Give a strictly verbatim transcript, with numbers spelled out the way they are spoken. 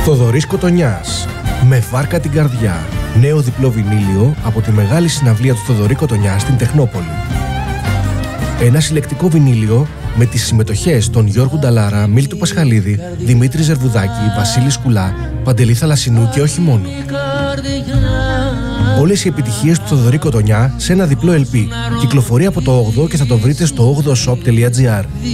Θοδωρής Κοτονιάς, με βάρκα την καρδιά. Νέο διπλό βινίλιο από τη μεγάλη συναυλία του Θοδωρή Κοτονιά στην Τεχνόπολη. Ένα συλλεκτικό βινίλιο με τις συμμετοχές των Γιώργου Νταλάρα, Μίλτου Πασχαλίδη, Δημήτρη Ζερβουδάκη, Βασίλη Σκουλά, Παντελή Θαλασσινού και όχι μόνο. Όλες οι επιτυχίες του Θοδωρή Κοτονιά σε ένα διπλό ελ πι. Κυκλοφορεί από το όγδοο και θα το βρείτε στο όγδοο shop τελεία gr.